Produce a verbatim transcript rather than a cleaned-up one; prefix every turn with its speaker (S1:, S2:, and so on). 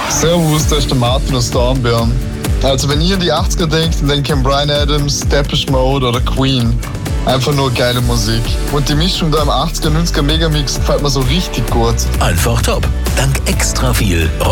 S1: Servus, das ist der Martin aus Dornbirn. Also wenn ihr an die achtziger denkt, dann denkt ihr an Bryan Adams, Depeche Mode oder Queen. Einfach nur geile Musik. Und die Mischung da im achtziger, neunziger Megamix gefällt mir so richtig gut.
S2: Einfach top. Dank extra viel